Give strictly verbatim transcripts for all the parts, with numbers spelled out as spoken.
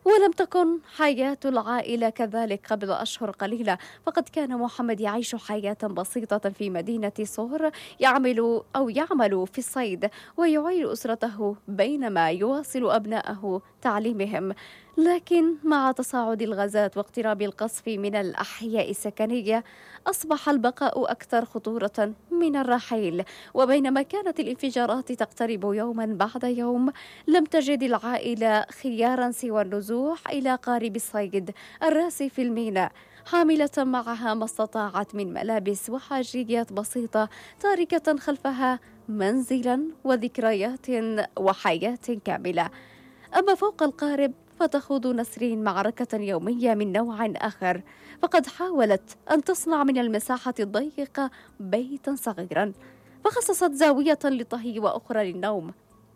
ولم تكن حياة العائلة كذلك قبل أشهر قليلة، فقد كان محمد يعيش حياة بسيطة في مدينة صور، يعمل أو يعمل في الصيد ويعيل أسرته بينما يواصل أبنائه تعليمهم. لكن مع تصاعد الغازات واقتراب القصف من الأحياء السكنية، أصبح البقاء أكثر خطورة من الرحيل. وبينما كانت الانفجارات تقترب يوما بعد يوم، لم تجد العائلة خيارا سوى النزوح إلى قارب الصيد الراسي في الميناء، حاملة معها ما استطاعت من ملابس وحاجيات بسيطة، تاركة خلفها منزلا وذكريات وحياة كاملة. أما فوق القارب، فتخوض نسرين معركة يومية من نوع آخر، فقد حاولت أن تصنع من المساحة الضيقة بيتا صغيرا، فخصصت زاوية للطهي وأخرى للنوم،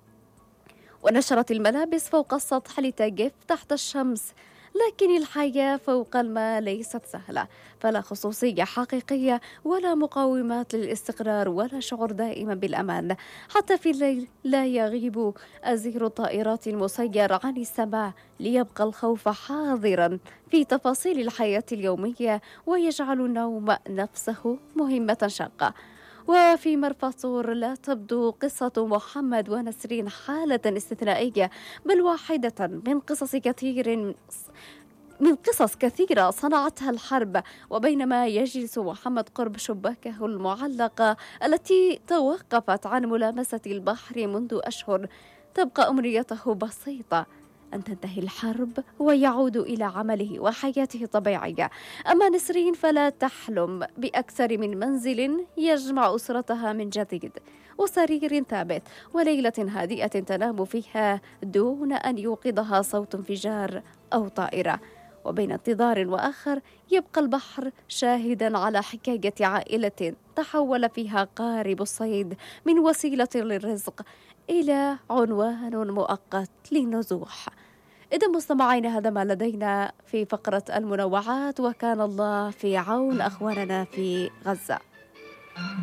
ونشرت الملابس فوق السطح لتجف تحت الشمس. لكن الحياة فوق الماء ليست سهلة، فلا خصوصية حقيقية ولا مقومات للاستقرار ولا شعور دائما بالأمان. حتى في الليل لا يغيب أزير الطائرات المسير عن السماء، ليبقى الخوف حاضرا في تفاصيل الحياة اليومية، ويجعل النوم نفسه مهمة شاقة. وفي مرفأ صور لا تبدو قصة محمد ونسرين حالة استثنائية، بل واحدة من قصص كثير من قصص كثيرة صنعتها الحرب. وبينما يجلس محمد قرب شباكه المعلقة التي توقفت عن ملامسة البحر منذ أشهر، تبقى أمنيته بسيطة: أن تنتهي الحرب ويعود إلى عمله وحياته الطبيعية. أما نسرين فلا تحلم بأكثر من منزل يجمع أسرتها من جديد، وسرير ثابت، وليلة هادئة تنام فيها دون أن يوقظها صوت انفجار أو طائرة. وبين انتظار وآخر، يبقى البحر شاهدا على حكاية عائلة تحول فيها قارب الصيد من وسيلة للرزق إلى عنوان مؤقت للنزوح. إذا مستمعين، هذا ما لدينا في فقرة المنوعات، وكان الله في عون أخواننا في غزة.